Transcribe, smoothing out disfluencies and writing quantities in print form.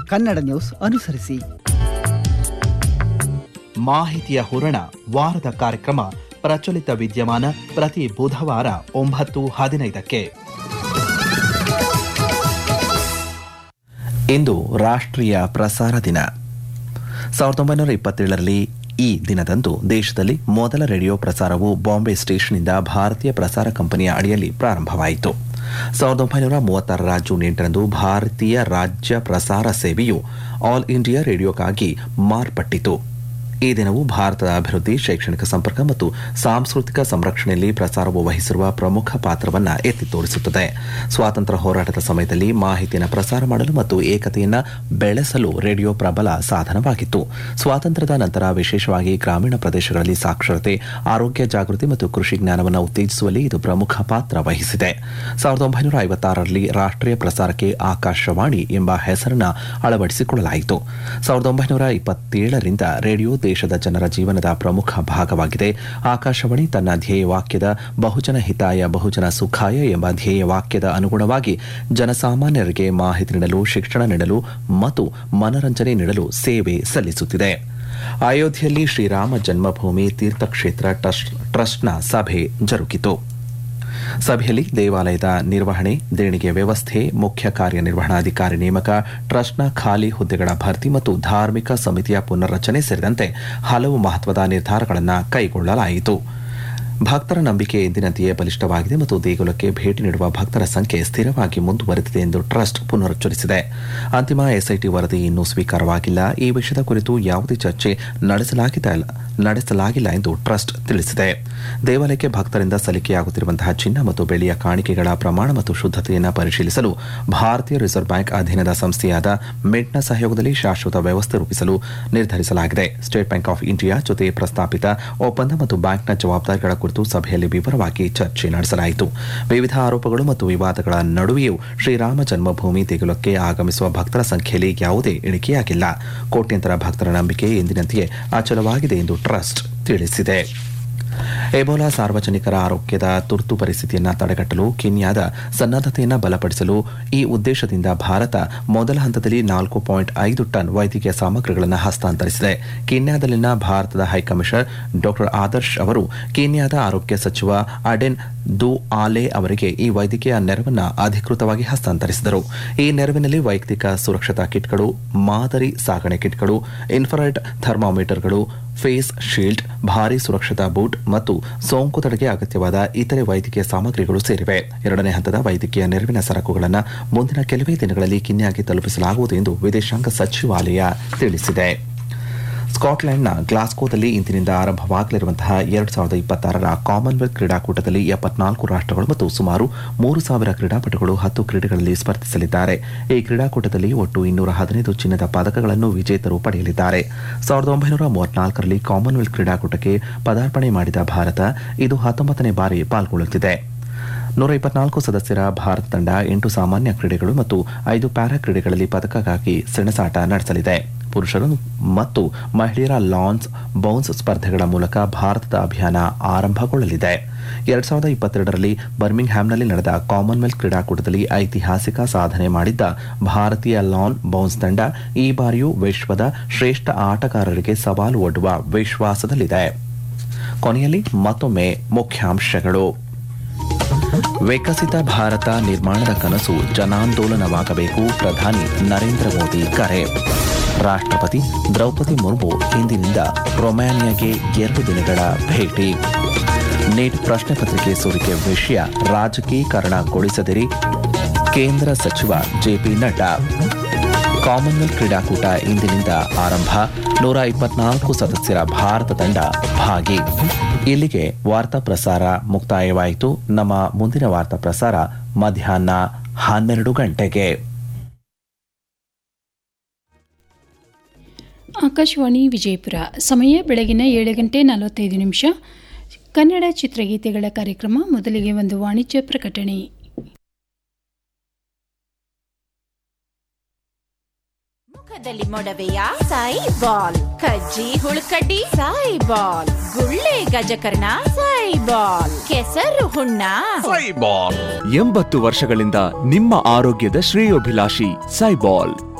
Kannada news ಅನುಸರಿಸಿ. ಮಾಹಿತಿಯ ಹೂರಣ ವಾರದ ಕಾರ್ಯಕ್ರಮ ಪ್ರಚಲಿತ ವಿದ್ಯಮಾನ ಪ್ರತಿ ಬುಧವಾರ 9:15. ಇಂದು ರಾಷ್ಟ್ರೀಯ ಪ್ರಸಾರ ದಿನ. 1927ರಲ್ಲಿ ಈ ದಿನದಂದು ದೇಶದಲ್ಲಿ ಮೊದಲ ರೇಡಿಯೋ ಪ್ರಸಾರವು ಬಾಂಬೆ ಸ್ಟೇಷನ್ನಿಂದ ಭಾರತೀಯ ಪ್ರಸಾರ ಕಂಪನಿಯ ಅಡಿಯಲ್ಲಿ ಪ್ರಾರಂಭವಾಯಿತು. 1936ರ ಜೂನ್ 8ರಂದು ಭಾರತೀಯ ರಾಜ್ಯ ಪ್ರಸಾರ ಸೇವೆಯು ಆಲ್ ಇಂಡಿಯಾ ರೇಡಿಯೋಕ್ಕಾಗಿ ಮಾರ್ಪಟ್ಟಿತು. ಈ ದಿನವು ಭಾರತದ ಅಭಿವೃದ್ಧಿ, ಶೈಕ್ಷಣಿಕ ಸಂಪರ್ಕ ಮತ್ತು ಸಾಂಸ್ಕೃತಿಕ ಸಂರಕ್ಷಣೆಯಲ್ಲಿ ಪ್ರಸಾರವು ವಹಿಸಿರುವ ಪ್ರಮುಖ ಪಾತ್ರವನ್ನು ಎತ್ತಿ ತೋರಿಸುತ್ತದೆ. ಸ್ವಾತಂತ್ರ್ಯ ಹೋರಾಟದ ಸಮಯದಲ್ಲಿ ಮಾಹಿತಿಯನ್ನು ಪ್ರಸಾರ ಮಾಡಲು ಮತ್ತು ಏಕತೆಯನ್ನು ಬೆಳೆಸಲು ರೇಡಿಯೋ ಪ್ರಬಲ ಸಾಧನವಾಗಿತ್ತು. ಸ್ವಾತಂತ್ರ್ಯದ ನಂತರ ವಿಶೇಷವಾಗಿ ಗ್ರಾಮೀಣ ಪ್ರದೇಶಗಳಲ್ಲಿ ಸಾಕ್ಷರತೆ, ಆರೋಗ್ಯ ಜಾಗೃತಿ ಮತ್ತು ಕೃಷಿ ಜ್ಞಾನವನ್ನು ಉತ್ತೇಜಿಸುವಲ್ಲಿ ಇದು ಪ್ರಮುಖ ಪಾತ್ರ ವಹಿಸಿದೆ. 1956ರಲ್ಲಿ ರಾಷ್ಟ್ರೀಯ ಪ್ರಸಾರಕ್ಕೆ ಆಕಾಶವಾಣಿ ಎಂಬ ಹೆಸರನ್ನು ಅಳವಡಿಸಿಕೊಳ್ಳಲಾಯಿತು. 1927ರಿಂದ ರೇಡಿಯೋ ದೇಶದ ಜನರ ಜೀವನದ ಪ್ರಮುಖ ಭಾಗವಾಗಿದೆ. ಆಕಾಶವಾಣಿ ತನ್ನ ಧ್ಯೇಯವಾಕ್ಯದ ಬಹುಜನ ಹಿತಾಯ ಬಹುಜನ ಸುಖಾಯ ಎಂಬ ಧ್ಯೇಯವಾಕ್ಯದ ಅನುಗುಣವಾಗಿ ಜನಸಾಮಾನ್ಯರಿಗೆ ಮಾಹಿತಿ ನೀಡಲು, ಶಿಕ್ಷಣ ನೀಡಲು ಮತ್ತು ಮನರಂಜನೆ ನೀಡಲು ಸೇವೆ ಸಲ್ಲಿಸುತ್ತಿದೆ. ಅಯೋಧ್ಯೆಯಲ್ಲಿ ಶ್ರೀರಾಮ ಜನ್ಮಭೂಮಿ ತೀರ್ಥಕ್ಷೇತ್ರ ಟ್ರಸ್ಟ್ನ ಸಭೆ ಜರುಗಿತು. ಸಭೆಯಲ್ಲಿ ದೇವಾಲಯದ ನಿರ್ವಹಣೆ, ದೇಣಿಗೆ ವ್ಯವಸ್ಥೆ, ಮುಖ್ಯ ಕಾರ್ಯನಿರ್ವಹಣಾಧಿಕಾರಿ ನೇಮಕ, ಟ್ರಸ್ಟ್ನ ಖಾಲಿ ಹುದ್ದೆಗಳ ಭರ್ತಿ ಮತ್ತು ಧಾರ್ಮಿಕ ಸಮಿತಿಯ ಪುನರ್ರಚನೆ ಸೇರಿದಂತೆ ಹಲವು ಮಹತ್ವದ ನಿರ್ಧಾರಗಳನ್ನು ಕೈಗೊಳ್ಳಲಾಯಿತು. ಭಕ್ತರ ನಂಬಿಕೆ ಎಂದಿನಂತೆಯೇ ಬಲಿಷ್ಠವಾಗಿದೆ ಮತ್ತು ದೇಗುಲಕ್ಕೆ ಭೇಟಿ ನೀಡುವ ಭಕ್ತರ ಸಂಖ್ಯೆ ಸ್ಥಿರವಾಗಿ ಮುಂದುವರೆದಿದೆ ಎಂದು ಟ್ರಸ್ಟ್ ಪುನರುಚ್ಚರಿಸಿದೆ. ಅಂತಿಮ ಎಸ್ಐಟಿ ವರದಿ ಇನ್ನೂ ಸ್ವೀಕಾರವಾಗಿಲ್ಲ. ಈ ವಿಷಯದ ಕುರಿತು ಯಾವುದೇ ಚರ್ಚೆ ನಡೆಸಲಾಗಿಲ್ಲ ಎಂದು ಟ್ರಸ್ಟ್ ತಿಳಿಸಿದೆ. ದೇವಾಲಯಕ್ಕೆ ಭಕ್ತರಿಂದ ಸಲ್ಲಿಕೆಯಾಗುತ್ತಿರುವಂತಹ ಚಿನ್ನ ಮತ್ತು ಬೆಳ್ಳಿಯ ಕಾಣಿಕೆಗಳ ಪ್ರಮಾಣ ಮತ್ತು ಶುದ್ಧತೆಯನ್ನು ಪರಿಶೀಲಿಸಲು ಭಾರತೀಯ ರಿಸರ್ವ್ ಬ್ಯಾಂಕ್ ಅಧೀನದ ಸಂಸ್ಥೆಯಾದ ಮಿಂಟ್ನ ಸಹಯೋಗದಲ್ಲಿ ಶಾಶ್ವತ ವ್ಯವಸ್ಥೆ ರೂಪಿಸಲು ನಿರ್ಧರಿಸಲಾಗಿದೆ. ಸ್ಟೇಟ್ ಬ್ಯಾಂಕ್ ಆಫ್ ಇಂಡಿಯಾ ಜೊತೆ ಪ್ರಸ್ತಾಪಿತ ಒಪ್ಪಂದ ಮತ್ತು ಬ್ಯಾಂಕ್ನ ಜವಾಬ್ದಾರಿಗಳ ಕುರಿತು ಸಭೆಯಲ್ಲಿ ವಿವರವಾಗಿ ಚರ್ಚೆ ನಡೆಸಲಾಯಿತು. ವಿವಿಧ ಆರೋಪಗಳು ಮತ್ತು ವಿವಾದಗಳ ನಡುವೆಯೂ ಶ್ರೀರಾಮ ಜನ್ಮಭೂಮಿ ದೇಗುಲಕ್ಕೆ ಆಗಮಿಸುವ ಭಕ್ತರ ಸಂಖ್ಯೆಯಲ್ಲಿ ಯಾವುದೇ ಇಳಿಕೆಯಾಗಿಲ್ಲ. ಕೋಟ್ಯಂತರ ಭಕ್ತರ ನಂಬಿಕೆ ಎಂದಿನಂತೆಯೇ ಅಚಲವಾಗಿದೆ ಎಂದು ಟ್ರಸ್ಟ್ ತಿಳಿಸಿದೆ. ಎಬೋಲಾ ಸಾರ್ವಜನಿಕರ ಆರೋಗ್ಯದ ತುರ್ತು ಪರಿಸ್ಥಿತಿಯನ್ನು ತಡೆಗಟ್ಟಲು ಕೆನ್ಯಾದ ಸನ್ನದ್ಧತೆಯನ್ನು ಬಲಪಡಿಸಲು ಈ ಉದ್ದೇಶದಿಂದ ಭಾರತ ಮೊದಲ ಹಂತದಲ್ಲಿ 4.5 ಟನ್ ವೈದ್ಯಕೀಯ ಸಾಮಗ್ರಿಗಳನ್ನು ಹಸ್ತಾಂತರಿಸಿದೆ. ಕೆನ್ಯಾದಲ್ಲಿನ ಭಾರತದ ಹೈಕಮಿಷನರ್ ಡಾ ಆದರ್ಶ್ ಅವರು ಕೆನ್ಯಾದ ಆರೋಗ್ಯ ಸಚಿವ ಅಡೆನ್ ದುಆಲೆ ಅವರಿಗೆ ಈ ವೈದ್ಯಕೀಯ ನೆರವನ್ನು ಅಧಿಕೃತವಾಗಿ ಹಸ್ತಾಂತರಿಸಿದರು. ಈ ನೆರವಿನಲ್ಲಿ ವೈಯಕ್ತಿಕ ಸುರಕ್ಷತಾ ಕಿಟ್ಗಳು, ಮಾದರಿ ಸಾಗಣೆ ಕಿಟ್ಗಳು, ಇನ್ಫ್ರಾರೆಡ್ ಥರ್ಮಾಮೀಟರ್ಗಳು, ಫೇಸ್ ಶೀಲ್ಡ್, ಭಾರೀ ಸುರಕ್ಷತಾ ಬೂಟ್ ಮತ್ತು ಸೋಂಕು ತಡೆಗೆ ಅಗತ್ಯವಾದ ಇತರೆ ವೈದ್ಯಕೀಯ ಸಾಮಗ್ರಿಗಳು ಸೇರಿವೆ. ಎರಡನೇ ಹಂತದ ವೈದ್ಯಕೀಯ ನೆರವಿನ ಸರಕುಗಳನ್ನು ಮುಂದಿನ ಕೆಲವೇ ದಿನಗಳಲ್ಲಿ ಕೆನ್ಯಾಗೆ ತಲುಪಿಸಲಾಗುವುದು ಎಂದು ವಿದೇಶಾಂಗ ಸಚಿವಾಲಯ ತಿಳಿಸಿದೆ. ಸ್ಕಾಟ್ಲೆಂಡ್ನ ಗ್ಲಾಸ್ಗೋದಲ್ಲಿ ಇಂದಿನಿಂದ ಆರಂಭವಾಗಲಿರುವಂತಹ 2026ರ ಕಾಮನ್ವೆಲ್ತ್ ಕ್ರೀಡಾಕೂಟದಲ್ಲಿ 74 ರಾಷ್ಟ್ರಗಳು ಮತ್ತು ಸುಮಾರು 3,000 ಕ್ರೀಡಾಪಟುಗಳು 10 ಕ್ರೀಡೆಗಳಲ್ಲಿ ಸ್ಪರ್ಧಿಸಲಿದ್ದಾರೆ. ಈ ಕ್ರೀಡಾಕೂಟದಲ್ಲಿ ಒಟ್ಟು 215 ಚಿನ್ನದ ಪದಕಗಳನ್ನು ವಿಜೇತರು ಪಡೆಯಲಿದ್ದಾರೆ. 1934ರಲ್ಲಿ ಕಾಮನ್ವೆಲ್ತ್ ಕ್ರೀಡಾಕೂಟಕ್ಕೆ ಪದಾರ್ಪಣೆ ಮಾಡಿದ ಭಾರತ ಇದು 19ನೇ ಬಾರಿ ಪಾಲ್ಗೊಳ್ಳುತ್ತಿದೆ. 124 ಸದಸ್ಯರ ಭಾರತ ತಂಡ 8 ಸಾಮಾನ್ಯ ಕ್ರೀಡೆಗಳು ಮತ್ತು 5 ಪ್ಯಾರಾ ಕ್ರೀಡೆಗಳಲ್ಲಿ ಪದಕಕ್ಕಾಗಿ ಸೆಣಸಾಟ ನಡೆಸಲಿದೆ. ಪುರುಷರು ಮತ್ತು ಮಹಿಳೆಯರ ಲಾನ್ಸ್ ಬೌನ್ಸ್ ಸ್ಪರ್ಧೆಗಳ ಮೂಲಕ ಭಾರತದ ಅಭಿಯಾನ ಆರಂಭಗೊಳ್ಳಲಿದೆ. 2022ರಲ್ಲಿ ಬರ್ಮಿಂಗ್ಹ್ಯಾಮ್ನಲ್ಲಿ ನಡೆದ ಕಾಮನ್ವೆಲ್ತ್ ಕ್ರೀಡಾಕೂಟದಲ್ಲಿ ಐತಿಹಾಸಿಕ ಸಾಧನೆ ಮಾಡಿದ್ದ ಭಾರತೀಯ ಲಾನ್ ಬೌನ್ಸ್ ತಂಡ ಈ ಬಾರಿಯೂ ವಿಶ್ವದ ಶ್ರೇಷ್ಠ ಆಟಗಾರರಿಗೆ ಸವಾಲು ಒಡ್ಡುವ ವಿಶ್ವಾಸದಲ್ಲಿದೆ. ಕೊನೆಯಲ್ಲಿ ಮತ್ತೊಮ್ಮೆ ಮುಖ್ಯಾಂಶಗಳು. ವಿಕಸಿತ ಭಾರತ ನಿರ್ಮಾಣದ ಕನಸು ಜನಾಂದೋಲನವಾಗಬೇಕು, ಪ್ರಧಾನಿ ನರೇಂದ್ರ ಮೋದಿ ಕರೆ. ರಾಷ್ಟ್ರಪತಿ ದ್ರೌಪದಿ ಮುರ್ಮು ಇಂದಿನಿಂದ ರೊಮಾನಿಯಾಗೆ 2 ದಿನಗಳ ಭೇಟಿ. ನೀಟ್ ಪ್ರಶ್ನೆ ಪತ್ರಿಕೆ ಸೋರಿಕೆ ವಿಷಯ ರಾಜಕೀಕರಣಗೊಳಿಸದಿರಿ, ಕೇಂದ್ರ ಸಚಿವ ಜೆಪಿ ನಡ್ಡಾ. ಕಾಮನ್ವೆಲ್ತ್ ಕ್ರೀಡಾಕೂಟ ಇಂದಿನಿಂದ ಆರಂಭ, 124 ಸದಸ್ಯರ ಭಾರತ ತಂಡ ಭಾಗಿ. ಇಲ್ಲಿಗೆ ವಾರ್ತಾ ಪ್ರಸಾರ ಮುಕ್ತಾಯವಾಯಿತು. ನಮ್ಮ ಮುಂದಿನ ವಾರ್ತಾ ಪ್ರಸಾರ ಮಧ್ಯಾಹ್ನ 12 ಗಂಟೆಗೆ. ಆಕಾಶವಾಣಿ ವಿಜಯಪುರ. ಸಮಯ ಬೆಳಗಿನ 7:45. ಕನ್ನಡ ಚಿತ್ರಗೀತೆಗಳ ಕಾರ್ಯಕ್ರಮ. ಮೊದಲಿಗೆ ಒಂದು ವಾಣಿಜ್ಯ ಪ್ರಕಟಣೆ. ಮುಖದಲ್ಲಿ ಮೊಡವೆಯ ಸಾಯಿಬಾಲ್, ಕಜ್ಜಿ ಹುಳುಕಡ್ಡಿ ಸಾಯಿಬಾಲ್, ಗುಳ್ಳೆ ಗಜಕರ್ಣ ಸಾಯಿಬಾಲ್, ಕೆಸರು ಹುಣ್ಣ ಸಾಯಿಬಾಲ್. 80 ವರ್ಷಗಳಿಂದ ನಿಮ್ಮ ಆರೋಗ್ಯದ ಶ್ರೇಯೋಭಿಲಾಷಿ ಸಾಯಿಬಾಲ್.